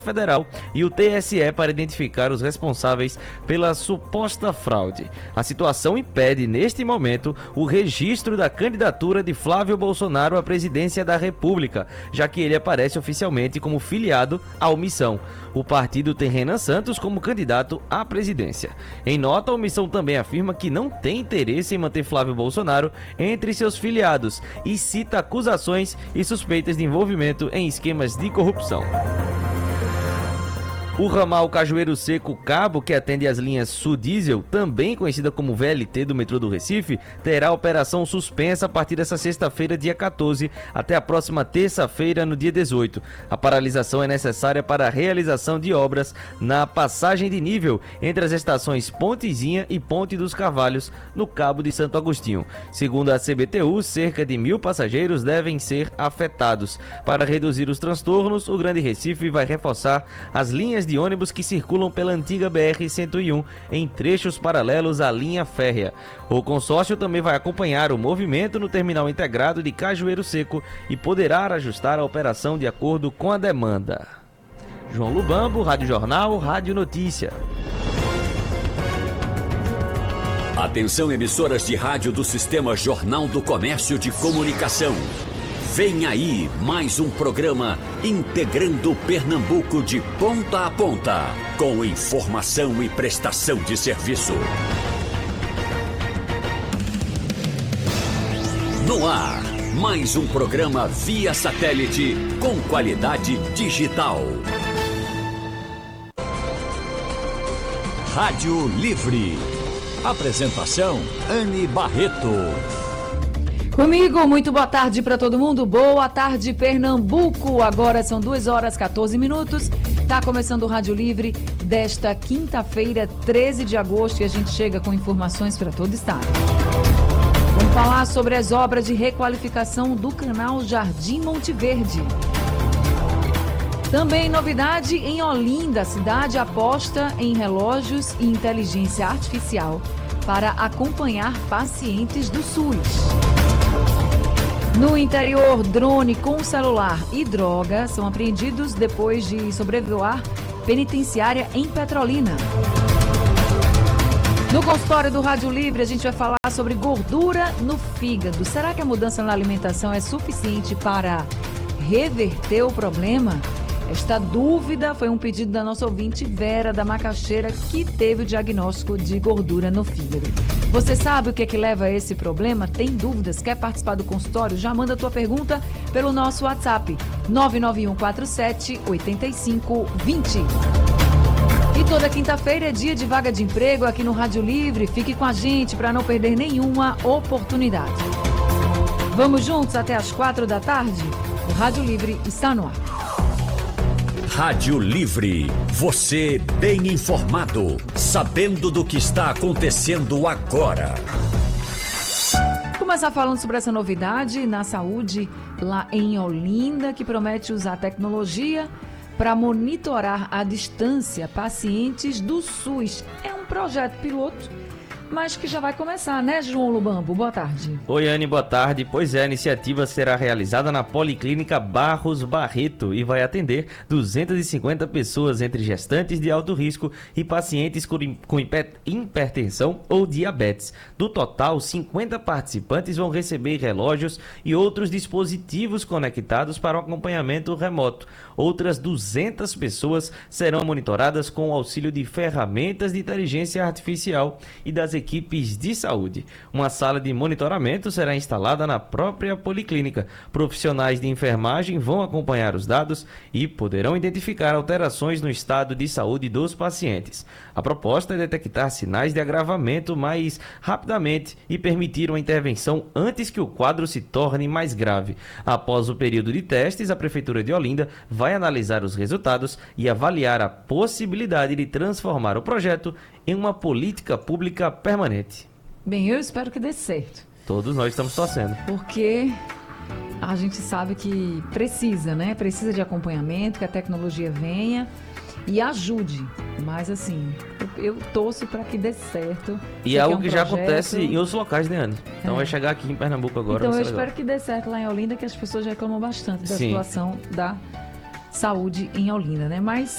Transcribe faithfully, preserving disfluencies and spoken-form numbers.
Federal e o T S E para identificar os responsáveis pela suposta fraude. A situação impede, neste momento, o registro da candidatura de Flávio Bolsonaro à presidência da República, já que ele aparece oficialmente como filiado à omissão. O partido tem Renan Santos como candidato à presidência. Em nota, a omissão também afirma que não tem interesse em manter Flávio Bolsonaro entre seus filiados e cita acusações e suspeitas de envolvimento em esquemas de corrupção. O ramal Cajueiro Seco Cabo, que atende as linhas Sul Diesel, também conhecida como V L T do metrô do Recife, terá operação suspensa a partir dessa sexta-feira, dia quatorze, até a próxima terça-feira, no dia dezoito. A paralisação é necessária para a realização de obras na passagem de nível entre as estações Pontezinha e Ponte dos Carvalhos, no Cabo de Santo Agostinho. Segundo a C B T U, cerca de mil passageiros devem ser afetados. Para reduzir os transtornos, o Grande Recife vai reforçar as linhas de de ônibus que circulam pela antiga B R cento e um em trechos paralelos à linha férrea. O consórcio também vai acompanhar o movimento no terminal integrado de Cajueiro Seco e poderá ajustar a operação de acordo com a demanda. João Lubambo, Rádio Jornal, Rádio Notícia. Atenção, emissoras de rádio do Sistema Jornal do Comércio de Comunicação. Vem aí mais um programa integrando Pernambuco de ponta a ponta, com informação e prestação de serviço. No ar, mais um programa via satélite com qualidade digital. Rádio Livre. Apresentação, Anne Barreto. Comigo, muito boa tarde para todo mundo. Boa tarde, Pernambuco. Agora são duas horas e quatorze minutos. Tá começando o Rádio Livre desta quinta-feira, treze de agosto, e a gente chega com informações para todo o estado. Vamos falar sobre as obras de requalificação do canal Jardim Monte Verde. Também novidade em Olinda, a cidade aposta em relógios e inteligência artificial para acompanhar pacientes do SUS. No interior, drone com celular e droga são apreendidos depois de sobrevoar penitenciária em Petrolina. No consultório do Rádio Livre, a gente vai falar sobre gordura no fígado. Será que a mudança na alimentação é suficiente para reverter o problema? Esta dúvida foi um pedido da nossa ouvinte Vera da Macaxeira, que teve o diagnóstico de gordura no fígado. Você sabe o que é que leva a esse problema? Tem dúvidas? Quer participar do consultório? Já manda a tua pergunta pelo nosso WhatsApp nove nove um quatro sete oito cinco dois zero. E toda quinta-feira é dia de vaga de emprego aqui no Rádio Livre. Fique com a gente para não perder nenhuma oportunidade. Vamos juntos até as quatro da tarde? O Rádio Livre está no ar. Rádio Livre, você bem informado, sabendo do que está acontecendo agora. Vou começar falando sobre essa novidade na saúde lá em Olinda, que promete usar tecnologia para monitorar à distância pacientes do SUS. É um projeto piloto, mas que já vai começar, né, João Lubambo? Boa tarde. Oi, Anne, boa tarde. Pois é, a iniciativa será realizada na Policlínica Barros Barreto e vai atender duzentas e cinquenta pessoas, entre gestantes de alto risco e pacientes com hipertensão ou diabetes. Do total, cinquenta participantes vão receber relógios e outros dispositivos conectados para o acompanhamento remoto. Outras duzentas pessoas serão monitoradas com o auxílio de ferramentas de inteligência artificial e das equipes de saúde. Uma sala de monitoramento será instalada na própria policlínica. Profissionais de enfermagem vão acompanhar os dados e poderão identificar alterações no estado de saúde dos pacientes. A proposta é detectar sinais de agravamento mais rapidamente e permitir uma intervenção antes que o quadro se torne mais grave. Após o período de testes, a Prefeitura de Olinda vai analisar os resultados e avaliar a possibilidade de transformar o projeto em uma política pública permanente. Bem, eu espero que dê certo. Todos nós estamos torcendo. Porque a gente sabe que precisa, né? Precisa de acompanhamento, que a tecnologia venha e ajude. Mas assim, eu, eu torço para que dê certo. E é algo que, é um que já acontece em outros locais, né, Ana? Então é. Vai chegar aqui em Pernambuco agora. Então eu espero legal. que dê certo lá em Olinda, que as pessoas reclamam bastante da Sim. situação da saúde em Olinda, né? Mas